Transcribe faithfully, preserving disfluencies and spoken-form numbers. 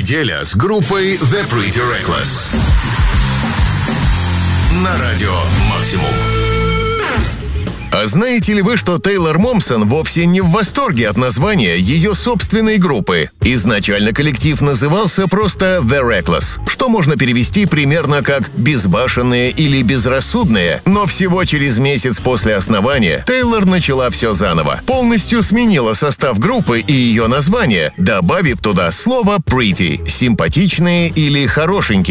Неделя с группой The Pretty Reckless на радио Максимум. А знаете ли вы, что Тейлор Момсон вовсе не в восторге от названия ее собственной группы? Изначально коллектив назывался просто The Reckless, что можно перевести примерно как «безбашенные» или «безрассудные», но всего через месяц после основания Тейлор начала все заново. Полностью сменила состав группы и ее название, добавив туда слово «pretty» — «симпатичные» или «хорошенькие».